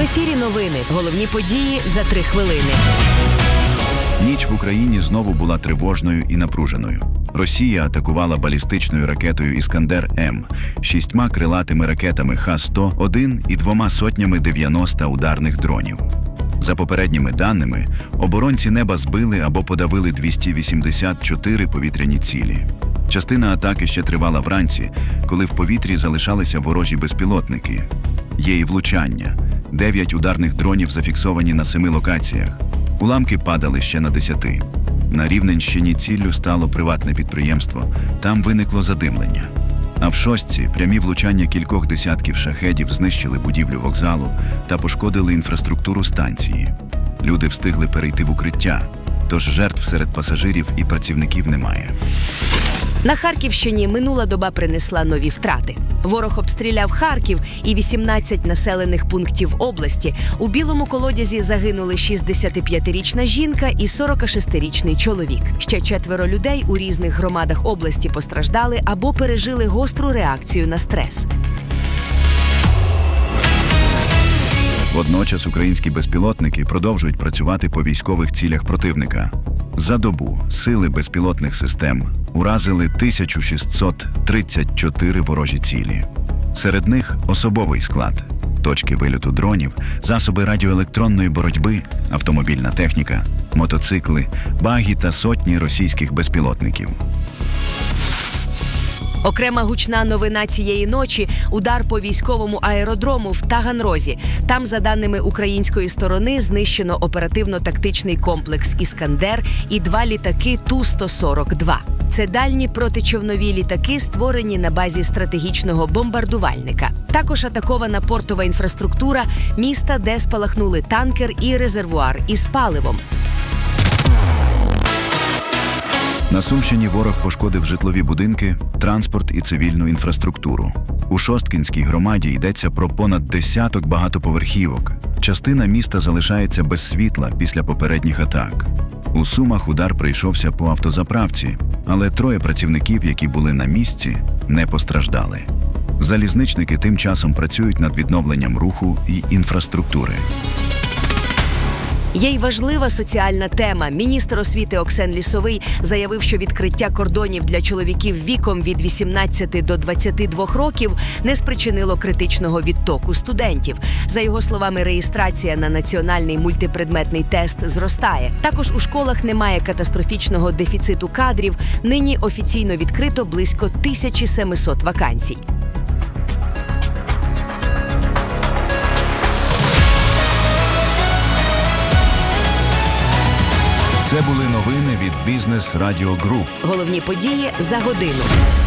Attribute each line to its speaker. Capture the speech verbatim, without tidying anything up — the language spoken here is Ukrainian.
Speaker 1: ефірі новини. Головні події за три хвилини.
Speaker 2: Ніч в Україні знову була тривожною і напруженою. Росія атакувала балістичною ракетою «Іскандер-М», шістьма крилатими ракетами Х сто один і двома сотнями дев'яносто ударних дронів. За попередніми даними, оборонці неба збили або подавили двісті вісімдесят чотири повітряні цілі. Частина атаки ще тривала вранці, коли в повітрі залишалися ворожі безпілотники. Є і влучання. Дев'ять ударних дронів зафіксовані на семи локаціях. Уламки падали ще на десяти. На Рівненщині ціллю стало приватне підприємство. Там виникло задимлення. А в Шостці прямі влучання кількох десятків шахедів знищили будівлю вокзалу та пошкодили інфраструктуру станції. Люди встигли перейти в укриття, тож жертв серед пасажирів і працівників немає.
Speaker 1: На Харківщині минула доба принесла нові втрати. Ворог обстріляв Харків і вісімнадцять населених пунктів області. У Білому Колодязі загинули шістдесятип'ятирічна жінка і сорокашестирічний чоловік. Ще четверо людей у різних громадах області постраждали або пережили гостру реакцію на стрес.
Speaker 2: Водночас українські безпілотники продовжують працювати по військових цілях противника. За добу сили безпілотних систем уразили тисячу шістсот тридцять чотири ворожі цілі. Серед них особовий склад, точки вильоту дронів, засоби радіоелектронної боротьби, автомобільна техніка, мотоцикли, багі та сотні російських безпілотників.
Speaker 1: Окрема гучна новина цієї ночі – удар по військовому аеродрому в Таганрозі. Там, за даними української сторони, знищено оперативно-тактичний комплекс «Іскандер» і два літаки Ту сто сорок два. Це дальні протичовнові літаки, створені на базі стратегічного бомбардувальника. Також атакована портова інфраструктура міста, де спалахнули танкер і резервуар із паливом.
Speaker 2: На Сумщині ворог пошкодив житлові будинки, транспорт і цивільну інфраструктуру. У Шосткинській громаді йдеться про понад десяток багатоповерхівок. Частина міста залишається без світла після попередніх атак. У Сумах удар прийшовся по автозаправці, але троє працівників, які були на місці, не постраждали. Залізничники тим часом працюють над відновленням руху і інфраструктури.
Speaker 1: Є й важлива соціальна тема. Міністр освіти Оксен Лісовий заявив, що відкриття кордонів для чоловіків віком від вісімнадцяти до двадцяти двох років не спричинило критичного відтоку студентів. За його словами, реєстрація на національний мультипредметний тест зростає. Також у школах немає катастрофічного дефіциту кадрів. Нині офіційно відкрито близько тисячі семисот вакансій.
Speaker 2: Це були новини від Бізнес Радіо Груп.
Speaker 1: Головні події за годину.